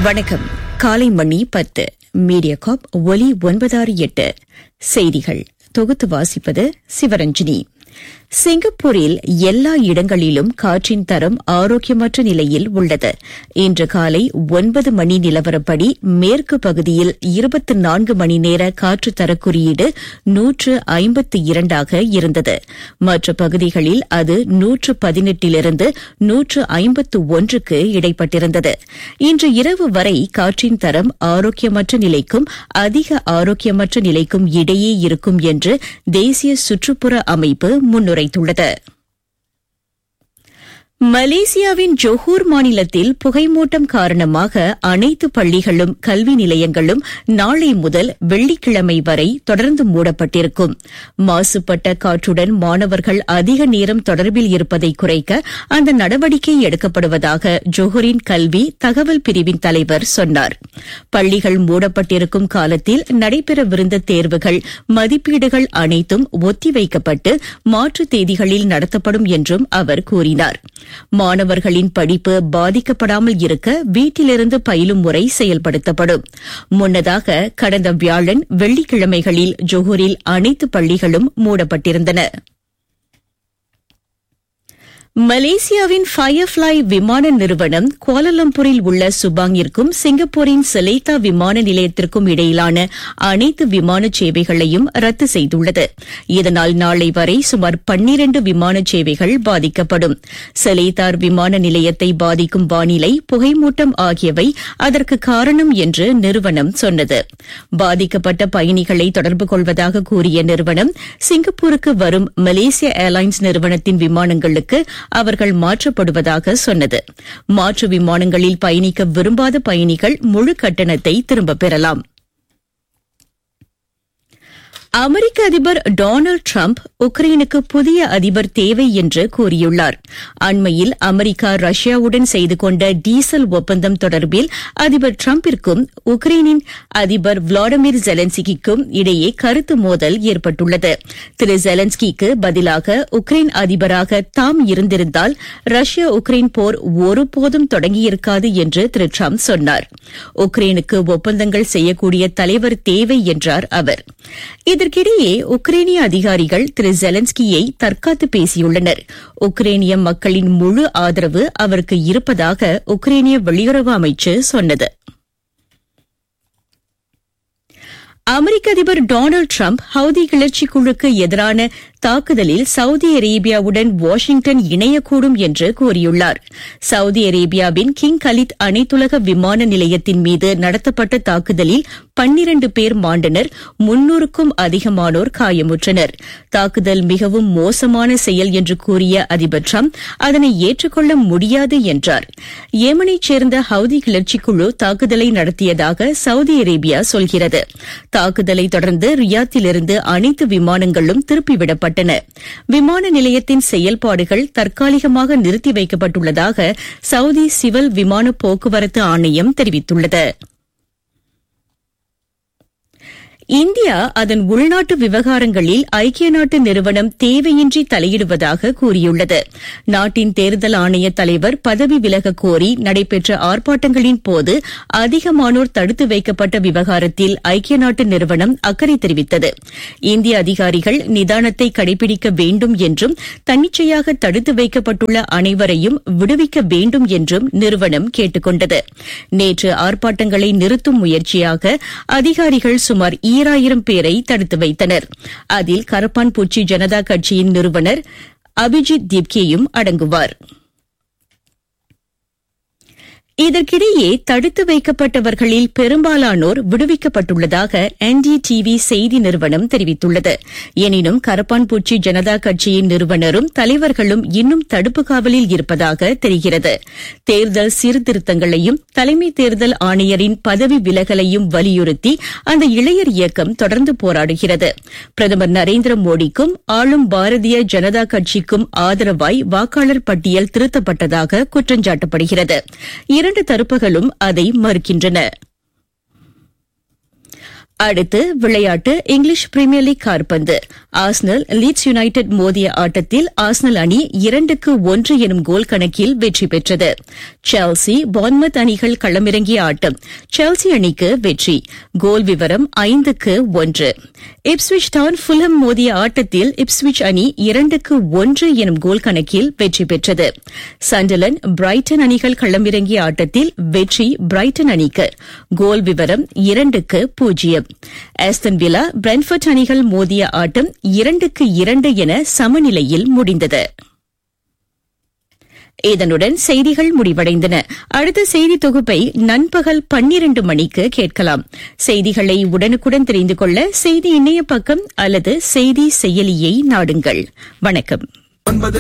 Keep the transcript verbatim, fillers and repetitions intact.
வணக்கம். காலை மணி பத்து. மீடியாகாப் ஒலி ஒன்பதாறு எட்டு செய்திகள் தொகுத்து வாசிப்பது சிவரஞ்சினி. சிங்கப்பூரில் எல்லா இடங்களிலும் காற்றின் தரம் ஆரோக்கியமற்ற நிலையில் உள்ளது. இன்று காலை ஒன்பது மணி நிலவரப்படி மேற்கு பகுதியில் இருபத்தி நான்கு மணி நேர காற்று தர குறியீடு நூற்று ஐம்பத்தி இரண்டாக இருந்தது. மற்ற பகுதிகளில் அது நூற்று பதினெட்டிலிருந்து நூற்று ஐம்பத்து ஒன்றுக்கு இடைப்பட்டிருந்தது. இன்று இரவு வரை காற்றின் தரம் ஆரோக்கியமற்ற நிலைக்கும் அதிக ஆரோக்கியமற்ற நிலைக்கும் இடையே இருக்கும் என்று தேசிய சுற்றுப்புற அமைப்பு முன்னுரைத்துள்ளது. மலேசியாவின் ஜொஹூர் மாநிலத்தில் புகைமூட்டம் காரணமாக அனைத்து பள்ளிகளும் கல்வி நிலையங்களும் நாளை முதல் வெள்ளிக்கிழமை வரை தொடர்ந்து மூடப்பட்டிருக்கும். மாசுபட்ட காற்றுடன் மாணவர்கள் அதிக நேரம் தொடர்பில் இருப்பதை குறைக்க அந்த நடவடிக்கை எடுக்கப்படுவதாக ஜொஹூரின் கல்வி தகவல் பிரிவின் தலைவர் சொன்னார். பள்ளிகள் மூடப்பட்டிருக்கும் காலத்தில் நடைபெறவிருந்த தேர்வுகள், மதிப்பீடுகள் அனைத்தும் ஒத்திவைக்கப்பட்டு மாற்று தேதிகளில் நடத்தப்படும் என்றும் அவர் கூறினார். மாணவர்களின் படிப்பு பாதிக்கப்படாமல் இருக்க வீட்டிலிருந்து பயிலும் முறை செயல்படுத்தப்படும். முன்னதாக கடந்த வியாழன் வெள்ளிக்கிழமைகளில் ஜொஹூரில் அனைத்து பள்ளிகளும் மூடப்பட்டிருந்தன. மலேசியாவின் ஃபயர்ஃப்ளை விமான நிறுவனம் கோலாலம்பூரில் உள்ள சுபாங்கிற்கும் சிங்கப்பூரின் செலேத்தா விமான நிலையத்திற்கும் இடையிலான அனைத்து விமான சேவைகளையும் ரத்து செய்துள்ளது. இதனால் நாளை வரை சுமார் பன்னிரண்டு விமான சேவைகள் பாதிக்கப்படும். செலேத்தார் விமான நிலையத்தை பாதிக்கும் வானிலை, புகைமூட்டம் ஆகியவை அதற்கு காரணம் என்று நிறுவனம் சொன்னது. பாதிக்கப்பட்ட பயணிகளை தொடர்பு கொள்வதாக கூறிய நிறுவனம், சிங்கப்பூருக்கு வரும் மலேசிய ஏர்லைன்ஸ் நிறுவனத்தின் விமானங்களுக்கு அவர்கள் மாற்றப்படுவதாக சொன்னது. மாற்று விமானங்களில் பயணிக்க விரும்பாத பயணிகள் முழு கட்டணத்தை திரும்பப் பெறலாம். அமெரிக்க அதிபர் டொனால்டு டிரம்ப் உக்ரைனுக்கு புதிய அதிபர் தேவை என்று கூறியுள்ளார். அண்மையில் அமெரிக்கா ரஷ்யாவுடன் செய்து கொண்ட டீசல் ஒப்பந்தம் தொடர்பில் அதிபர் டிரம்பிற்கும் உக்ரைனின் அதிபர் விளாடிமிர் ஜெலன்ஸ்கிக்கும் இடையே கருத்து மோதல் ஏற்பட்டுள்ளது. திரு ஜெலன்ஸ்கிக்கு பதிலாக உக்ரைன் அதிபராக தாம் இருந்திருந்தால் ரஷ்யா உக்ரைன் போர் ஒருபோதும் தொடங்கியிருக்காது என்று திரு டிரம்ப் சொன்னார். உக்ரைனுக்கு ஒப்பந்தங்கள் செய்யக்கூடிய தலைவர் தேவை என்றார் அவர். இதற்கிடையே உக்ரைனிய அதிகாரிகள் திரு ஜெலன்ஸ்கியை தற்காத்து பேசியுள்ளனர். உக்ரைனிய மக்களின் முழு ஆதரவு அவருக்கு இருப்பதாக உக்ரைனிய வெளியுறவு அமைச்சு சொன்னது. அமெரிக்க அதிபர் டொனால்டு டிரம்ப் ஹவுதி கிளர்ச்சி குழுக்கு எதிரான தாக்குதலில் சவுதி அரேபியாவுடன் வாஷிங்டன் இணையக்கூடும் என்று கூறியுள்ளார். சவுதி அரேபியாவின் கிங் கலித் அனைத்துலக விமான நிலையத்தின் மீது நடத்தப்பட்ட தாக்குதலில் பன்னிரண்டு பேர் மாண்டனர், முன்னூறுக்கும் அதிகமானோர் காயமுற்றனர். தாக்குதல் மிகவும் மோசமான செயல் என்று கூறிய அதிபர் டிரம்ப் அதனை ஏற்றுக்கொள்ள முடியாது என்றார். ஏமனைச் சேர்ந்த ஹவுதி கிளர்ச்சி குழு தாக்குதலை நடத்தியதாக சவுதி அரேபியா சொல்கிறது. தாக்குதலை தொடர்ந்து ரியாத்திலிருந்து அனைத்து விமானங்களும் திருப்பிவிடப்பட்டன. விமான நிலையத்தின் செயல்பாடுகள் தற்காலிகமாக நிறுத்தி வைக்கப்பட்டுள்ளதாக சவுதி சிவில் விமான போக்குவரத்து ஆணையம் தெரிவித்துள்ளது. இந்தியா அதன் உள்நாட்டு விவகாரங்களில் ஐக்கிய நாட்டு நிறுவனம் தேவையின்றி தலையிடுவதாக கூறியுள்ளது. நாட்டின் தேர்தல் ஆணைய தலைவர் பதவி விலக கோரி நடைபெற்ற ஆர்ப்பாட்டங்களின் போது அதிகமானோர் தடுத்து வைக்கப்பட்ட விவகாரத்தில் ஐக்கிய நாட்டு நிறுவனம் அக்கறை தெரிவித்தது. இந்திய அதிகாரிகள் நிதானத்தை கடைபிடிக்க வேண்டும் என்றும் தன்னிச்சையாக தடுத்து வைக்கப்பட்டுள்ள அனைவரையும் விடுவிக்க வேண்டும் என்றும் நிறுவனம் கேட்டுக் கொண்டது. நேற்று ஆர்ப்பாட்டங்களை நிறுத்தும் முயற்சியாக அதிகாரிகள் சுமார் ஈராயிரம் பேரை தடுத்து வைத்தனர். அதில் கரப்பான் பூச்சி ஜனதா கட்சியின் நிறுவனர் அபிஜித் திப்கேயும் அடங்குவார். இதற்கிடையே தடுத்து வைக்கப்பட்டவர்களில் பெரும்பாலானோர் விடுவிக்கப்பட்டுள்ளதாக என் டி டி வி செய்தி நிறுவனம் தெரிவித்துள்ளது. எனினும் கரப்பான் பூச்சி ஜனதா கட்சியின் நிறுவனரும் தலைவர்களும் இன்னும் தடுப்பு காவலில் இருப்பதாக தெரிகிறது. தேர்தல் சீர்திருத்தங்களையும் தலைமை தேர்தல் ஆணையரின் பதவி விலகலையும் வலியுறுத்தி அந்த இளையர் இயக்கம் தொடர்ந்து போராடுகிறது. பிரதமர் நரேந்திர மோடிக்கும் ஆளும் பாரதிய ஜனதா கட்சிக்கும் ஆதரவாய் வாக்காளர் பட்டியல் திருத்தப்பட்டதாக குற்றஞ்சாட்டப்படுகிறது. இரண்டு தரப்புகளும் அதை மறுக்கின்றன. அடுத்து விளையாட்டு. இங்கிலீஷ் பிரீமியர் லீக் கால்பந்து. ஆர்சனல் லீட்ஸ் யுனைடெட் மோதிய ஆட்டத்தில் ஆர்சனல் அணி இரண்டுக்கு ஒன்று எனும் கோல் கணக்கில் வெற்றி பெற்றது. செல்சி பான்மத் அணிகள் களமிறங்கிய ஆட்டம். செல்சி அணிக்கு வெற்றி. கோல் விவரம் ஐந்துக்கு ஒன்று. இப்ஸ்விச் டவுன் ஃபுல்ஹம் மோதிய ஆட்டத்தில் இப்ஸ்விச் அணி இரண்டுக்கு ஒன்று எனும் கோல் கணக்கில் வெற்றி பெற்றது. சண்டர்லாந்து பிரைட்டன் அணிகள் களமிறங்கிய ஆட்டத்தில் வெற்றி பிரைட்டன் அணிக்கு. கோல் விவரம் இரண்டுக்கு பூஜ்ஜியம். ஆஸ்டன் வில்லா பிரென்ஃபோர்ட் அணிகள் மோதிய ஆட்டம் இரண்டுக்கு இரண்டு என சமநிலையில் முடிந்தது. இதனுடன் செய்திகள் முடிவடைந்தன. அடுத்த செய்தி தொகுப்பை நண்பகல் பன்னிரண்டு மணிக்கு கேட்கலாம். செய்திகளை உடனுக்குடன் தெரிந்து கொள்ள செய்தி இணைய பக்கம் அல்லது செய்தி செயலியை நாடுங்கள். வணக்கம்.